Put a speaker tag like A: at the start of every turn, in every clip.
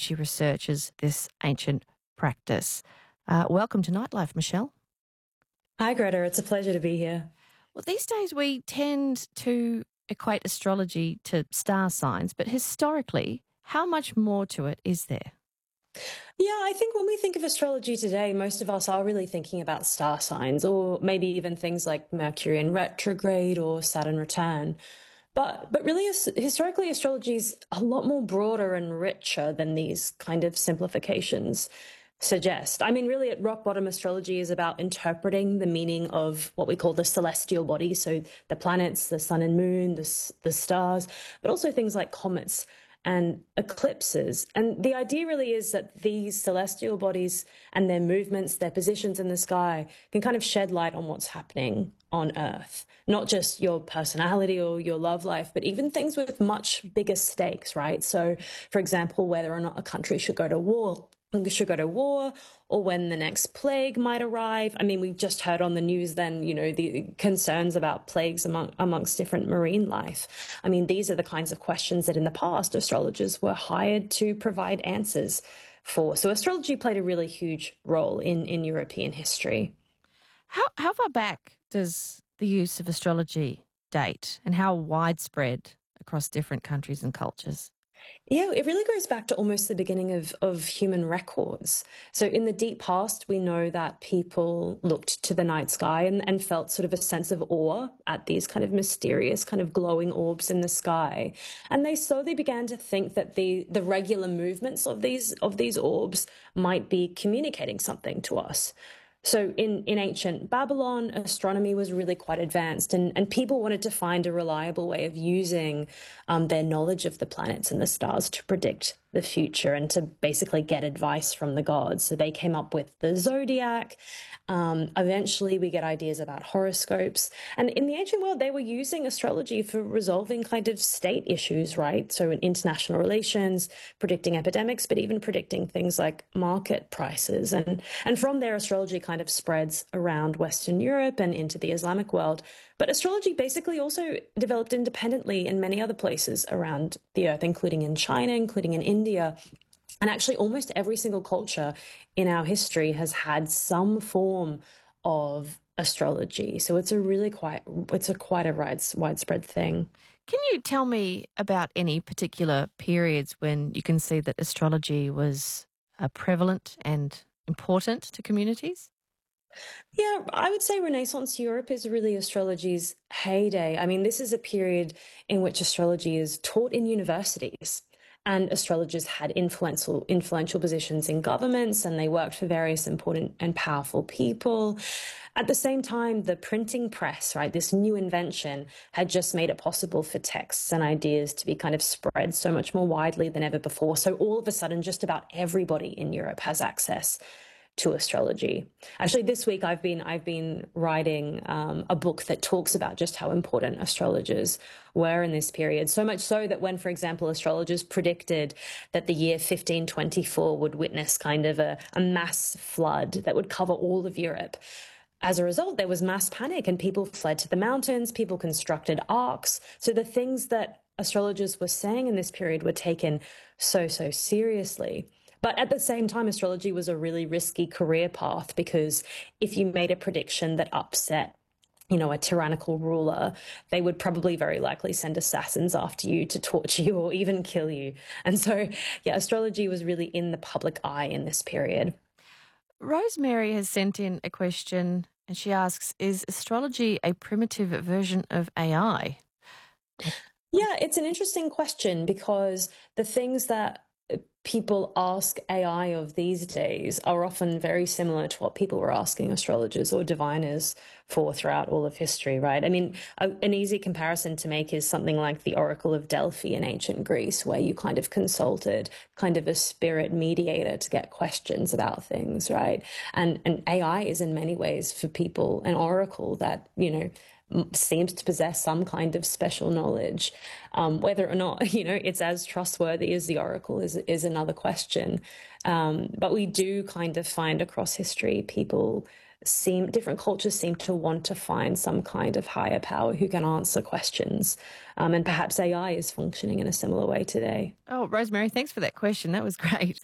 A: she researches this ancient practice. Welcome to Nightlife, Michelle.
B: Hi, Greta. It's a pleasure to be here.
A: Well, these days we tend to equate astrology to star signs, but historically, how much more to it is there?
B: Yeah, I think when we think of astrology today, most of us are really thinking about star signs, or maybe even things like Mercury in retrograde or Saturn return. But really, historically, astrology is a lot more broader and richer than these kind of simplifications suggest. I mean, really, at rock bottom, astrology is about interpreting the meaning of what we call the celestial bodies, so the planets, the sun and moon, the stars, but also things like comets and eclipses. And the idea really is that these celestial bodies and their movements, their positions in the sky, can kind of shed light on what's happening on Earth. Not just your personality or your love life, but even things with much bigger stakes, right? So, for example, whether or not a country should go to war, or when the next plague might arrive. I mean, we've just heard on the news then, the concerns about plagues amongst different marine life. I mean, these are the kinds of questions that in the past astrologers were hired to provide answers for. So astrology played a really huge role in European history.
A: How far back does the use of astrology date, and how widespread across different countries and cultures?
B: Yeah, it really goes back to almost the beginning of human records. So in the deep past, we know that people looked to the night sky and felt sort of a sense of awe at these kind of mysterious, kind of glowing orbs in the sky. And they slowly began to think that the regular movements of these orbs might be communicating something to us. So in ancient Babylon, astronomy was really quite advanced, and people wanted to find a reliable way of using their knowledge of the planets and the stars to predict the future and to basically get advice from the gods. So they came up with the zodiac. Eventually, we get ideas about horoscopes. And in the ancient world, they were using astrology for resolving kind of state issues, right? So in international relations, predicting epidemics, but even predicting things like market prices. And from there, astrology kind of spreads around Western Europe and into the Islamic world. But astrology basically also developed independently in many other places around the earth, including in China, including in India. And actually, almost every single culture in our history has had some form of astrology. So it's quite a widespread thing.
A: Can you tell me about any particular periods when you can see that astrology was prevalent and important to communities?
B: Yeah, I would say Renaissance Europe is really astrology's heyday. I mean, this is a period in which astrology is taught in universities. And astrologers had influential positions in governments, and they worked for various important and powerful people. At the same time, the printing press, right, this new invention had just made it possible for texts and ideas to be kind of spread so much more widely than ever before. So all of a sudden, just about everybody in Europe has access to astrology. Actually, this week I've been writing a book that talks about just how important astrologers were in this period. So much so that when, for example, astrologers predicted that the year 1524 would witness kind of a mass flood that would cover all of Europe. As a result, there was mass panic and people fled to the mountains, people constructed arks. So the things that astrologers were saying in this period were taken so seriously. But at the same time, astrology was a really risky career path because if you made a prediction that upset, a tyrannical ruler, they would probably very likely send assassins after you to torture you or even kill you. And so, yeah, astrology was really in the public eye in this period.
A: Rosemary has sent in a question and she asks, is astrology a primitive version of AI?
B: Yeah, it's an interesting question because the things that people ask AI of these days are often very similar to what people were asking astrologers or diviners for throughout all of history, right? I mean, an easy comparison to make is something like the Oracle of Delphi in ancient Greece, where you kind of consulted kind of a spirit mediator to get questions about things, right? And AI is in many ways for people an oracle that, seems to possess some kind of special knowledge. Whether or not, it's as trustworthy as the oracle is another question. But we do kind of find across history people different cultures seem to want to find some kind of higher power who can answer questions. And perhaps AI is functioning in a similar way today.
A: Oh, Rosemary, thanks for that question. That was great.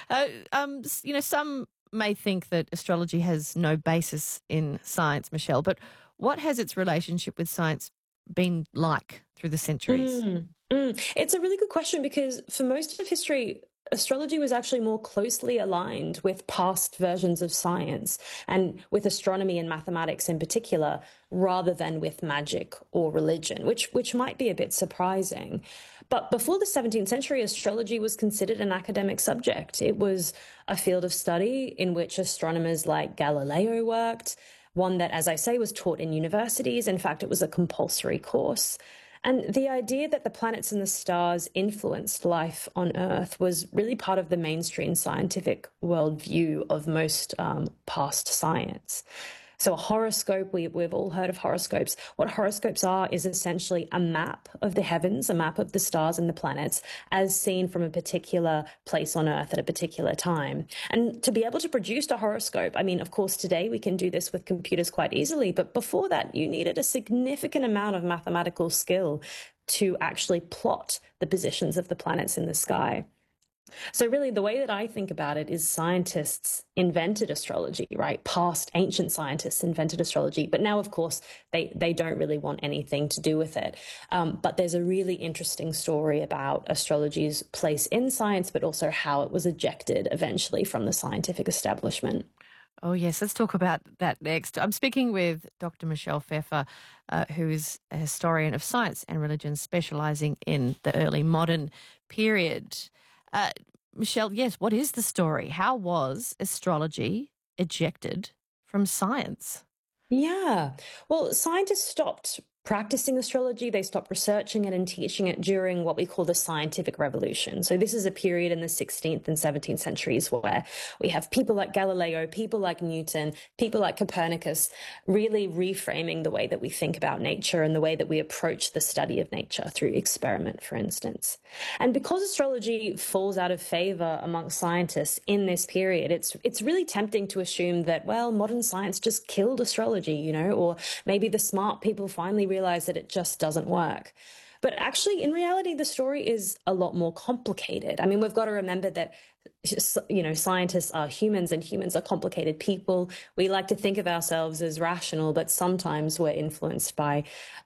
A: Some may think that astrology has no basis in science, Michelle, but what has its relationship with science been like through the centuries?
B: It's a really good question because for most of history, astrology was actually more closely aligned with past versions of science and with astronomy and mathematics in particular, rather than with magic or religion, which might be a bit surprising. But before the 17th century, astrology was considered an academic subject. It was a field of study in which astronomers like Galileo worked, one that, as I say, was taught in universities. In fact, it was a compulsory course. And the idea that the planets and the stars influenced life on Earth was really part of the mainstream scientific worldview of most past science. So a horoscope, we've all heard of horoscopes. What horoscopes are is essentially a map of the heavens, a map of the stars and the planets as seen from a particular place on Earth at a particular time. And to be able to produce a horoscope, I mean, of course, today we can do this with computers quite easily, but before that, you needed a significant amount of mathematical skill to actually plot the positions of the planets in the sky. So really the way that I think about it is scientists invented astrology, right? Past ancient scientists invented astrology, but now, of course, they don't really want anything to do with it. But there's a really interesting story about astrology's place in science, but also how it was ejected eventually from the scientific establishment.
A: Oh, yes. Let's talk about that next. I'm speaking with Dr. Michelle Pfeffer, who is a historian of science and religion specialising in the early modern period. Uh, Michelle, yes, what is the story? How was astrology ejected from science?
B: Yeah. Well, scientists stopped practicing astrology. They stopped researching it and teaching it during what we call the scientific revolution. So this is a period in the 16th and 17th centuries where we have people like Galileo, people like Newton, people like Copernicus, really reframing the way that we think about nature and the way that we approach the study of nature through experiment, for instance. And because astrology falls out of favor amongst scientists in this period, it's really tempting to assume that, well, modern science just killed astrology, or maybe the smart people finally realize that it just doesn't work. But actually, in reality, the story is a lot more complicated. I mean, we've got to remember that, scientists are humans and humans are complicated people. We like to think of ourselves as rational, but sometimes we're influenced by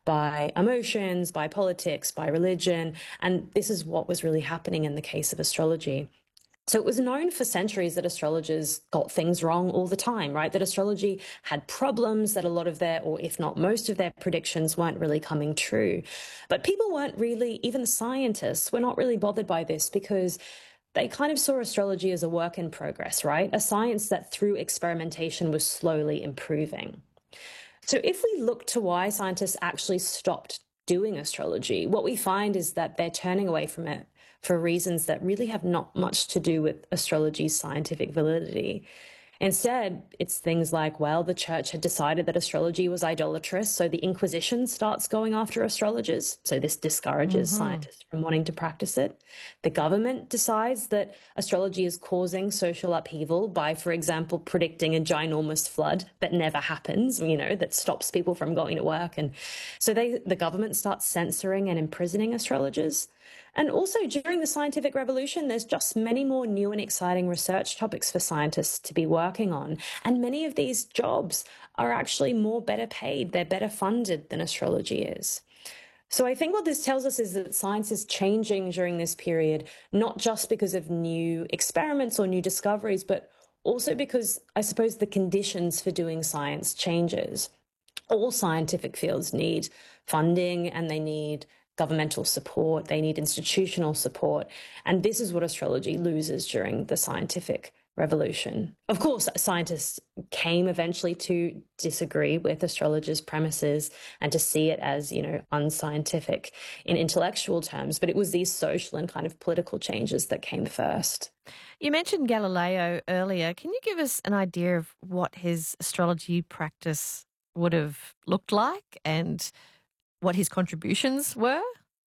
B: emotions, by politics, by religion. And this is what was really happening in the case of astrology. So it was known for centuries that astrologers got things wrong all the time, right? That astrology had problems, that a lot of their, or if not most of their predictions weren't really coming true. But people weren't really, even scientists were not really bothered by this because they kind of saw astrology as a work in progress, right? A science that through experimentation was slowly improving. So if we look to why scientists actually stopped doing astrology, what we find is that they're turning away from it for reasons that really have not much to do with astrology's scientific validity. Instead, it's things like, well, the church had decided that astrology was idolatrous, so the Inquisition starts going after astrologers. So this discourages scientists from wanting to practice it. The government decides that astrology is causing social upheaval by, for example, predicting a ginormous flood that never happens, that stops people from going to work. And so the government starts censoring and imprisoning astrologers. And also during the scientific revolution, there's just many more new and exciting research topics for scientists to be working on. And many of these jobs are actually better paid. They're better funded than astrology is. So I think what this tells us is that science is changing during this period, not just because of new experiments or new discoveries, but also because I suppose the conditions for doing science changes. All scientific fields need funding and they need governmental support, they need institutional support. And this is what astrology loses during the scientific revolution. Of course, scientists came eventually to disagree with astrologers' premises and to see it as, unscientific in intellectual terms, but it was these social and kind of political changes that came first.
A: You mentioned Galileo earlier. Can you give us an idea of what his astrology practice would have looked like and what his contributions were?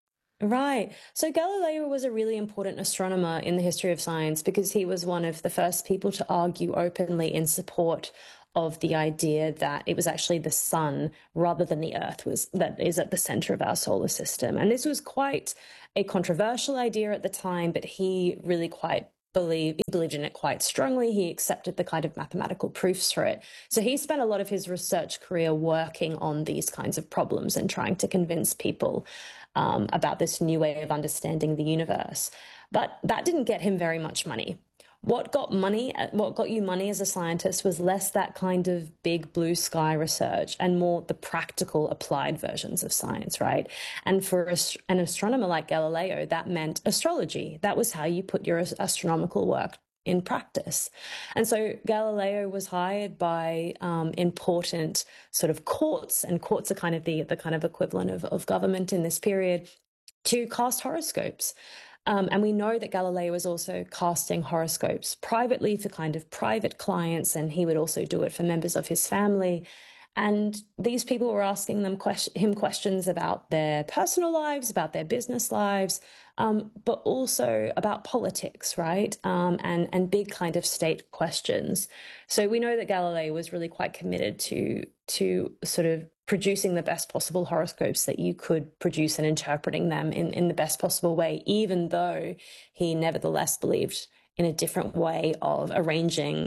B: Right. So Galileo was a really important astronomer in the history of science because he was one of the first people to argue openly in support of the idea that it was actually the sun rather than the earth that is at the center of our solar system. And this was quite a controversial idea at the time, but he really believed in it quite strongly. He accepted the kind of mathematical proofs for it. So he spent a lot of his research career working on these kinds of problems and trying to convince people about this new way of understanding the universe. But that didn't get him very much money. What got you money as a scientist was less that kind of big blue sky research and more the practical applied versions of science, right? And for an astronomer like Galileo, that meant astrology. That was how you put your astronomical work in practice. And so Galileo was hired by important sort of courts, and courts are kind of the kind of equivalent of government in this period, to cast horoscopes. And we know that Galileo was also casting horoscopes privately for kind of private clients, and he would also do it for members of his family. And these people were asking him questions about their personal lives, about their business lives, but also about politics, right? And big kind of state questions. So we know that Galileo was really quite committed to sort of producing the best possible horoscopes that you could produce and interpreting them in the best possible way, even though he nevertheless believed in a different way of arranging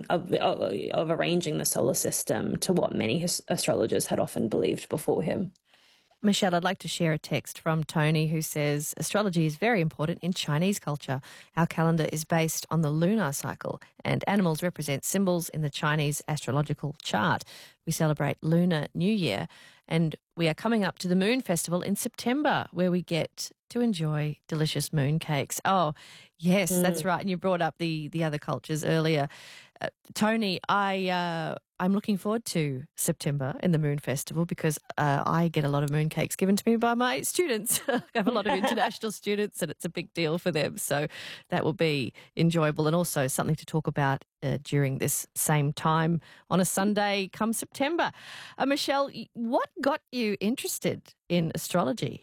B: the solar system to what many astrologers had often believed before him.
A: Michelle, I'd like to share a text from Tony who says, astrology is very important in Chinese culture. Our calendar is based on the lunar cycle, and animals represent symbols in the Chinese astrological chart. We celebrate Lunar New Year, and we are coming up to the Moon Festival in September, where we get to enjoy delicious moon cakes. Oh, yes, that's right. And you brought up the other cultures earlier. Tony, I'm looking forward to September in the Moon Festival because I get a lot of moon cakes given to me by my students. I have a lot of international students and it's a big deal for them. So that will be enjoyable and also something to talk about during this same time on a Sunday come September. Michelle, what got you interested in astrology?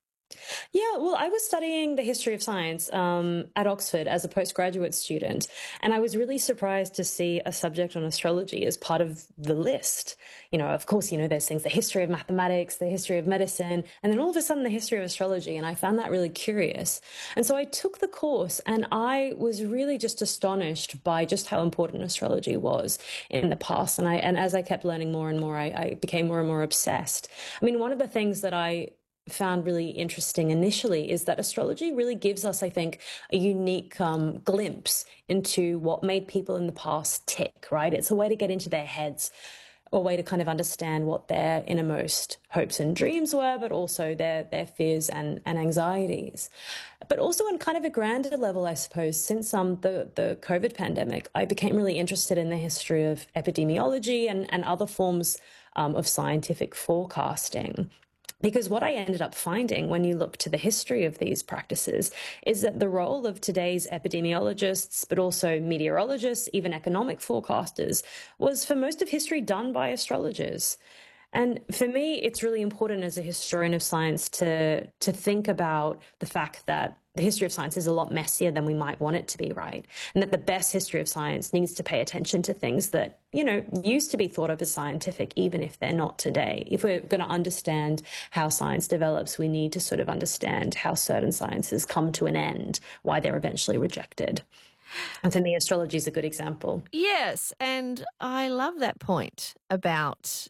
B: Yeah, well, I was studying the history of science at Oxford as a postgraduate student, and I was really surprised to see a subject on astrology as part of the list. Of course, there's things, the history of mathematics, the history of medicine, and then all of a sudden the history of astrology, and I found that really curious. And so I took the course, and I was really just astonished by just how important astrology was in the past. And as I kept learning more and more, I became more and more obsessed. I mean, one of the things that I found really interesting initially is that astrology really gives us, I think, a unique glimpse into what made people in the past tick, right? It's a way to get into their heads, a way to kind of understand what their innermost hopes and dreams were, but also their fears and anxieties. But also on kind of a grander level, I suppose, since the COVID pandemic, I became really interested in the history of epidemiology and other forms of scientific forecasting. Because what I ended up finding when you look to the history of these practices is that the role of today's epidemiologists, but also meteorologists, even economic forecasters, was for most of history done by astrologers. And for me, it's really important as a historian of science to think about the fact that the history of science is a lot messier than we might want it to be, right? And that the best history of science needs to pay attention to things that, used to be thought of as scientific, even if they're not today. If we're going to understand how science develops, we need to sort of understand how certain sciences come to an end, why they're eventually rejected. And for me, astrology is a good example.
A: Yes, and I love that point about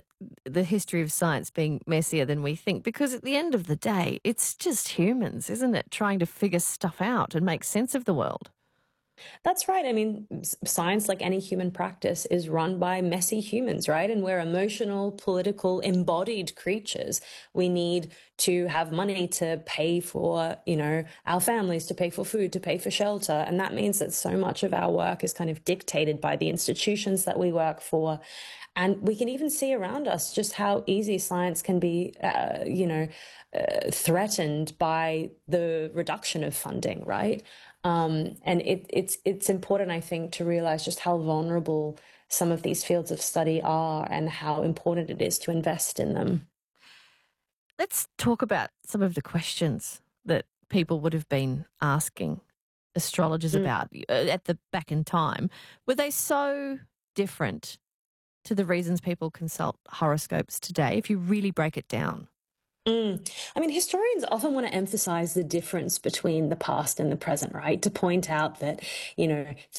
A: the history of science being messier than we think, because at the end of the day, it's just humans, isn't it, trying to figure stuff out and make sense of the world.
B: That's right. I mean, science, like any human practice, is run by messy humans, right? And we're emotional, political, embodied creatures. We need to have money to pay for, our families, to pay for food, to pay for shelter. And that means that so much of our work is kind of dictated by the institutions that we work for. And we can even see around us just how easy science can be, threatened by the reduction of funding, right? And it's important, I think, to realize just how vulnerable some of these fields of study are and how important it is to invest in them.
A: Let's talk about some of the questions that people would have been asking astrologers about at the back in time. Were they so different to the reasons people consult horoscopes today, if you really break it down?
B: I mean, historians often want to emphasize the difference between the past and the present, right? To point out that, you know,